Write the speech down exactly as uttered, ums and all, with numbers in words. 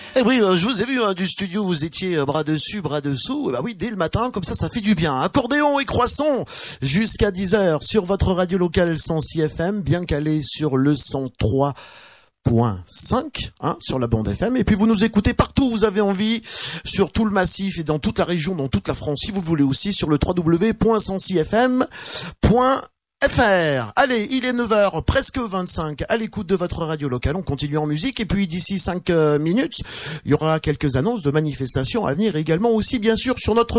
Eh oui, euh, je vous ai vu hein, du studio, vous étiez euh, bras dessus, bras dessous. Eh bah oui, dès le matin, comme ça, ça fait du bien. Accordéon et croissant jusqu'à dix heures sur votre radio locale cent six F M, bien calé sur le cent trois point cinq hein, sur la bande F M. Et puis vous nous écoutez partout où vous avez envie, sur tout le massif et dans toute la région, dans toute la France, si vous voulez aussi, sur le w w w point cent six f m point f r. Allez, il est neuf heures, presque vingt-cinq, à l'écoute de votre radio locale. On continue en musique et puis d'ici cinq minutes, il y aura quelques annonces de manifestations à venir également aussi, bien sûr, sur notre